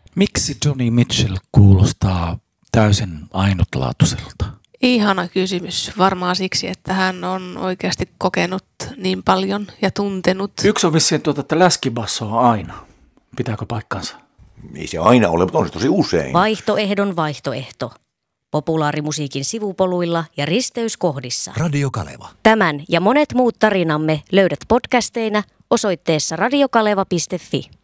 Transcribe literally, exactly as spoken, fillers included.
Miksi Joni Mitchell kuulostaa täysin ainutlaatuiselta? Ihana kysymys. Varmaan siksi, että hän on oikeasti kokenut niin paljon ja tuntenut. Yksi on vissiin tuota, että läskibasso on aina. Pitääkö paikkansa? Ei se aina ole, mutta on se tosi usein. Vaihtoehdon vaihtoehto. Populaarimusiikin sivupoluilla ja risteyskohdissa. Radio Kaleva. Tämän ja monet muut tarinamme löydät podcasteina osoitteessa radiokaleva piste fi.